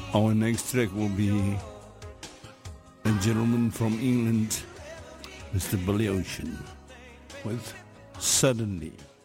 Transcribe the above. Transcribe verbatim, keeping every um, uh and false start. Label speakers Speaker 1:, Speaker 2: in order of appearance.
Speaker 1: Our next track will be a gentleman from England, Mister Billy Ocean, with Suddenly.